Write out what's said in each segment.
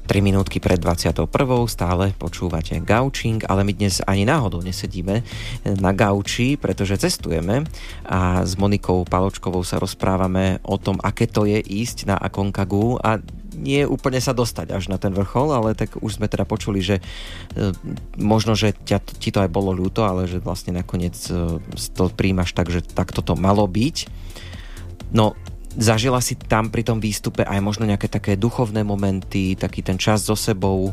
3 minútky pred 21. Stále počúvate Gaučing, ale my dnes ani náhodou nesedíme na gauči, pretože cestujeme a s Monikou Paločkovou sa rozprávame o tom, aké to je ísť na Aconcagua a nie úplne sa dostať až na ten vrchol, ale tak už sme teda počuli, že možno, že ti to aj bolo ľúto, ale že vlastne nakoniec to príjmaš tak, že takto to malo byť. No, zažila si tam pri tom výstupe aj možno nejaké také duchovné momenty, taký ten čas so sebou?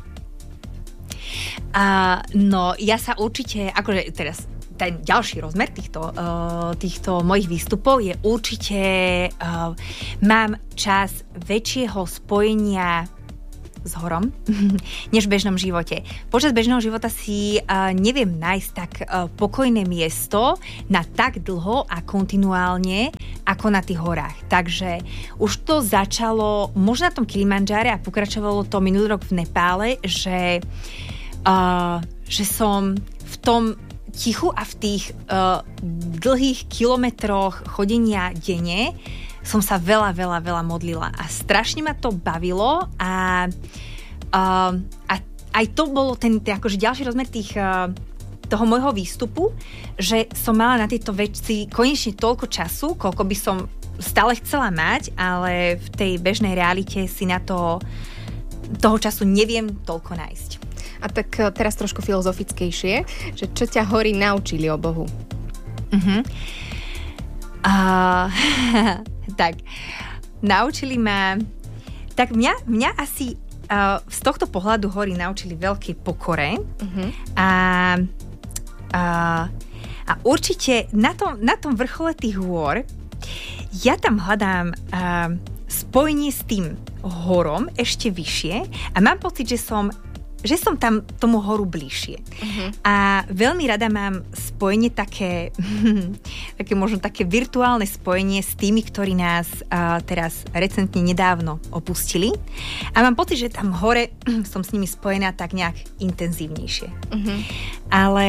No, ja sa určite, akože teraz ten ďalší rozmer týchto mojich výstupov je určite mám čas väčšieho spojenia s horom, než v bežnom živote. Počas bežného života si neviem nájsť tak pokojné miesto na tak dlho a kontinuálne ako na tých horách. Takže už to začalo možno na tom Kilimandžare a pokračovalo to minulý rok v Nepále, že som v tom tichu a v tých dlhých kilometroch chodenia denne som sa veľa modlila a strašne ma to bavilo a aj to bolo ten akože ďalší rozmer toho môjho výstupu, že som mala na tieto veci konečne toľko času, koľko by som stále chcela mať, ale v tej bežnej realite si na toho času neviem toľko nájsť. A tak teraz trošku filozofickejšie, že čo ťa hory naučili o Bohu? Tak, naučili ma... Tak mňa asi z tohto pohľadu hory naučili veľkej pokore a určite na tom vrchole tých hôr ja tam hľadám spojenie s tým horom ešte vyššie a mám pocit, že som tam tomu horu bližšie. A veľmi rada mám spojenie také možno také virtuálne spojenie s tými, ktorí nás teraz recentne nedávno opustili. A mám pocit, že tam hore som s nimi spojená tak nejak intenzívnejšie. Ale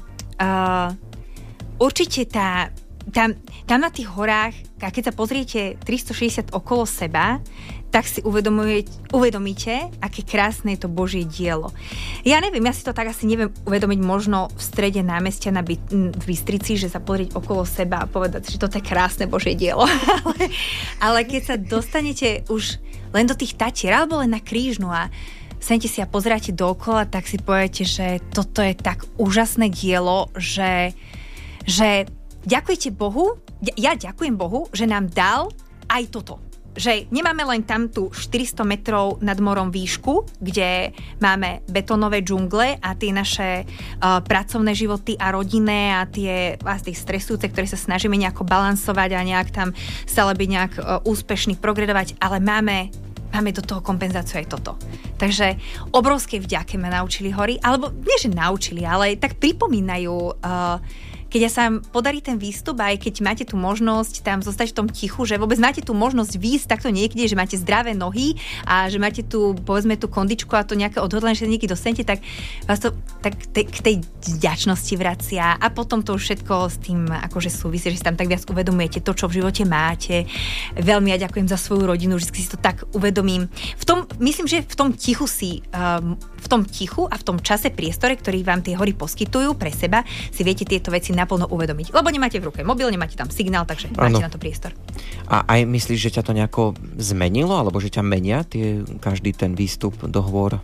určite tam na tých horách, a keď sa pozriete 360 okolo seba, tak si uvedomíte, aké krásne je to Božie dielo. Ja neviem, ja si to tak asi neviem uvedomiť možno v strede námestia v Bystrici, že sa pozrieť okolo seba a povedať, že toto je krásne Božie dielo. ale keď sa dostanete už len do tých Tatier, alebo len na Krížnu a sednete si a pozeráte dookola, tak si poviete, že toto je tak úžasné dielo, že ďakujete Bohu, ja ďakujem Bohu, že nám dal aj toto. Že nemáme len tam tú 400 metrov nad morom výšku, kde máme betónové džungle a tie naše pracovné životy a rodinné a tie stresujúce, ktoré sa snažíme nejako balansovať a nejak tam stále byť nejak úspešný, progredovať, ale máme do toho kompenzáciu aj toto. Takže obrovské vďake ma naučili hory, alebo nie, že naučili, ale tak pripomínajú keď sa vám podarí ten výstup, aj keď máte tú možnosť tam zostať v tom tichu, že vôbec máte tú možnosť výjsť takto niekde, že máte zdravé nohy a že máte tu, povedzme, tú kondičku a to nejaké odhodlanie, že sa niekde dostanete, tak vás to k tej vďačnosti vracia a potom to už všetko s tým akože súvisí, že si tam tak viac uvedomujete to, čo v živote máte. Veľmi ja ďakujem za svoju rodinu, vždy si to tak uvedomím. Myslím, že v tom tichu a v tom čase, priestore, ktorý vám tie hory poskytujú pre seba, si viete tieto veci naplno uvedomiť. Lebo nemáte v ruke mobil, nemáte tam signál, takže máte na to priestor. A aj myslíš, že ťa to nejako zmenilo? Alebo že ťa menia každý ten výstup do hôr?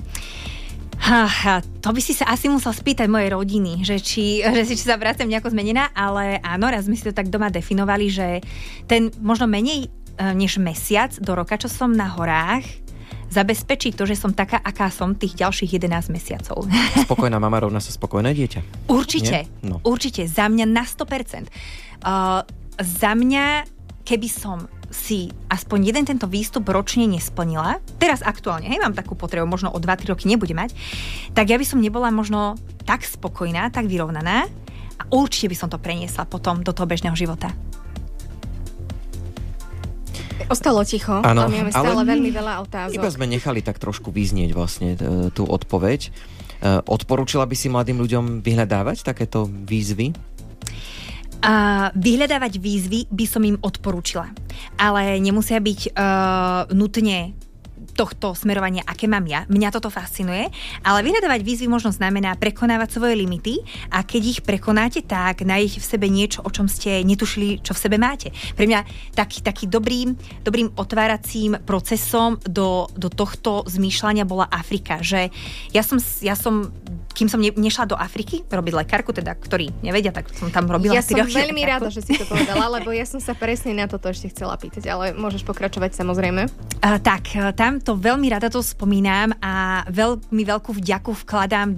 To by si sa asi musel spýtať mojej rodiny, že či sa vracem nejako zmenená, ale áno, raz sme si to tak doma definovali, že ten možno menej než mesiac do roka, čo som na horách, zabezpečí to, že som taká, aká som tých ďalších 11 mesiacov. Spokojná mama rovná sa spokojné dieťa? Určite, no. Určite. Za mňa na 100%. Za mňa, keby som si aspoň jeden tento výstup ročne nesplnila, teraz aktuálne, mám takú potrebu, možno o 2-3 roky nebude mať, tak ja by som nebola možno tak spokojná, tak vyrovnaná a určite by som to preniesla potom do toho bežného života. Ostalo ticho, ano, máme stále veľmi veľa otázok. Iba sme nechali tak trošku vyznieť vlastne tú odpoveď. Odporúčila by si mladým ľuďom vyhľadávať takéto výzvy? Vyhľadávať výzvy by som im odporúčila. Ale nemusia byť nutne tohto smerovania, aké mám ja. Mňa toto fascinuje, ale vyhľadávať výzvy možno znamená prekonávať svoje limity a keď ich prekonáte, tak nájdete v sebe niečo, o čom ste netušili, čo v sebe máte. Pre mňa taký dobrým otváracím procesom do tohto zmýšľania bola Afrika, že ja som kým som nešla do Afriky robiť lekárku, teda ktorí nevedia, tak som tam robila 4 roky. Ja som veľmi rada, že si to povedala, lebo ja som sa presne na toto ešte chcela pýtať, ale môžeš pokračovať samozrejme. Tam to veľmi rada to spomínam a veľmi veľkú vďaku vkladám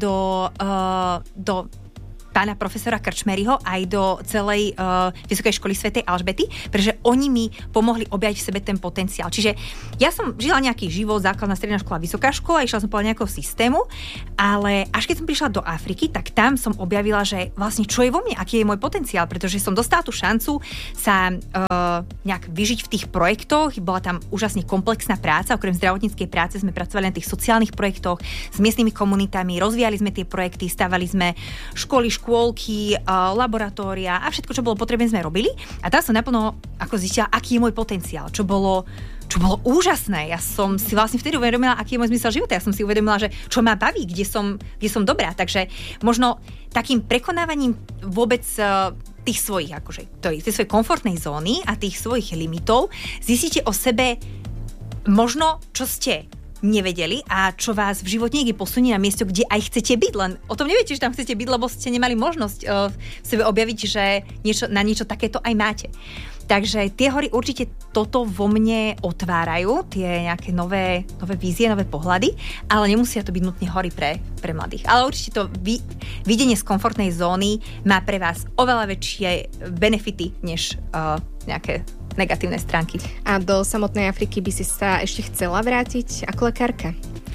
do pána profesora Krčmeryho aj do celej Vysokej školy svätej Alžbety, pretože oni mi pomohli objaviť v sebe ten potenciál. Čiže ja som žila nejaký život, základná, stredná škola, vysoká škola, išla som podľa nejakého systému, ale až keď som prišla do Afriky, tak tam som objavila, že vlastne čo je vo mne, aký je môj potenciál, pretože som dostala tú šancu sa nejak vyžiť v tých projektoch, bola tam úžasne komplexná práca, okrem zdravotníckej práce sme pracovali na tých sociálnych projektoch s miestnymi komunitami, rozvíjali sme tie projekty, stavali sme škôlky, laboratória a všetko, čo bolo potrebné, sme robili. A tam som naplno ako zistila, aký je môj potenciál, čo bolo úžasné. Ja som si vlastne vtedy uvedomila, aký je môj zmysel života. Ja som si uvedomila, že čo ma baví, kde som dobrá. Takže možno takým prekonávaním vôbec tých svojich, tej svojej komfortnej zóny a tých svojich limitov zistíte o sebe možno, čo ste nevedeli a čo vás v živote niekde posunie na miesto, kde aj chcete byť, len o tom neviete, že tam chcete byť, lebo ste nemali možnosť v sebe objaviť, že na niečo takéto aj máte. Takže tie hory určite toto vo mne otvárajú, tie nejaké nové vízie, nové pohľady, ale nemusia to byť nutne hory pre mladých. Ale určite to videnie z komfortnej zóny má pre vás oveľa väčšie benefity, než nejaké negatívne stránky. A do samotnej Afriky by si sa ešte chcela vrátiť ako lekárka?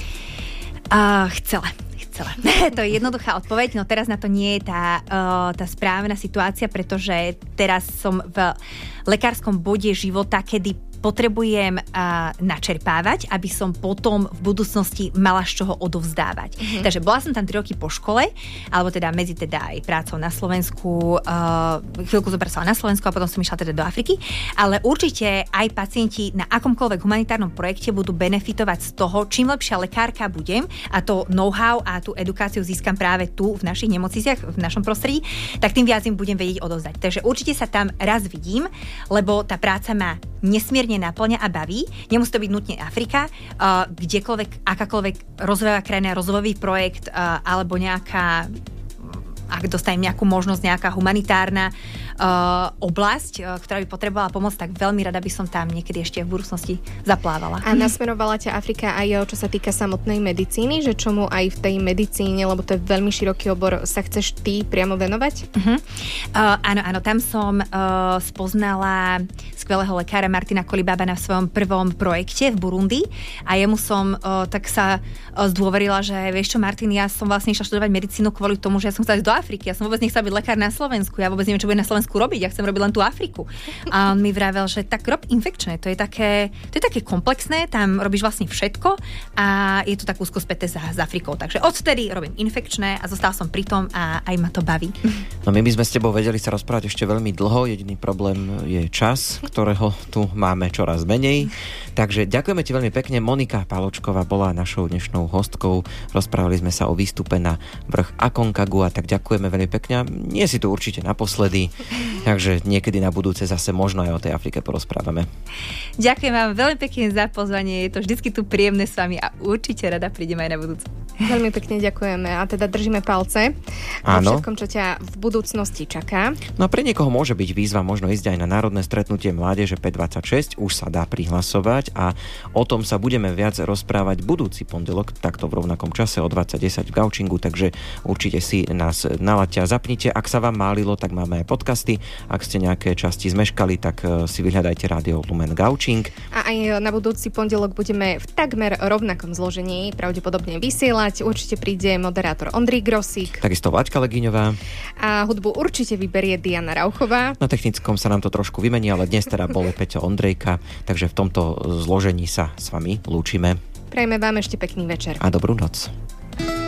Chcela. To je jednoduchá odpoveď, no teraz na to nie je tá správna situácia, pretože teraz som v lekárskom bode života, kedy potrebujem načerpávať, aby som potom v budúcnosti mala z čoho odovzdávať. Takže bola som tam 3 roky po škole, alebo teda medzi aj prácou na Slovensku, chvíľku som pracovala na Slovensku a potom som išla teda do Afriky, ale určite aj pacienti na akomkoľvek humanitárnom projekte budú benefitovať z toho, čím lepšia lekárka budem a to know-how a tú edukáciu získam práve tu v našich nemocniciach, v našom prostredí, tak tým viac im budem vedieť odovzdať. Takže určite sa tam raz vidím, lebo tá práca má nesmierne naplňa a baví. Nemusí to byť nutne Afrika, kdekoľvek, akákoľvek rozvojová krajina, rozvojový projekt alebo nejaká, ak dostanem nejakú možnosť, nejaká humanitárna oblasť, ktorá by potrebovala pomoc, tak veľmi rada by som tam niekedy ešte v budúcnosti zaplávala. A nasmerovala ťa Afrika aj čo sa týka samotnej medicíny, že čomu aj v tej medicíne, lebo to je veľmi široký obor, sa chceš ty priamo venovať? Áno, tam som spoznala skvelého lekára Martina Kolibaba na svojom prvom projekte v Burundi a jemu som tak sa zdôverila, že vieš čo, Martin, ja som vlastne išla študovať medicínu kvôli tomu, že ja som chcela ísť do Afriky. Ja som vôbec nechcela byť lekár na Slovensku. Ja vôbec neviem, čo bude na Slovensku robiť. Ja chcem robiť len tú Afriku. A on mi vravel, že tak rob infekčné. To je také komplexné, tam robíš vlastne všetko a je to tak úzko späté s Afrikou. Takže odtedy robím infekčné a zostala som pri tom a aj ma to baví. No my by sme s tebou vedeli sa rozprávať ešte veľmi dlho. Jediný problém je čas, ktorého tu máme čoraz menej. Takže ďakujeme ti veľmi pekne. Monika Paločková bola našou dnešnou hostkou. Rozprávali sme sa o výstupe na vrch Aconcagua, tak ďakujeme veľmi pekne. Nie si tu určite naposledy, takže niekedy na budúce zase možno aj o tej Afrike porozprávame. Ďakujem vám veľmi pekne za pozvanie. Je to vždycky tu príjemné s vami a určite rada prídem aj na budúce. Veľmi pekne ďakujeme a teda držíme palce vo všetkom, čo ťa v budúcnosti čaká. No a pre niekoho môže byť výzva možno ísť aj na národné stretnutie mládeže P26, už sa dá prihlasovať a o tom sa budeme viac rozprávať budúci pondelok, takto v rovnakom čase o 20:10 v Gaučingu, takže určite si nás nalaďte a zapnite. Ak sa vám málilo, tak máme aj podcasty. Ak ste nejaké časti zmeškali, tak si vyhľadajte Rádio Lumen Gaučing. A aj na budúci pondelok budeme v takmer rovnakom zložení pravdepodobne vysielať. Určite príde moderátor Ondrej Grosík. Takisto Vláďka Legiňová. A hudbu určite vyberie Diana Rauchová. Na technickom sa nám to trošku vymení, ale dnes teda bol Peťo Ondrejka, takže v tomto zložení sa s vami lúčime. Prajme vám ešte pekný večer. A dobrú noc.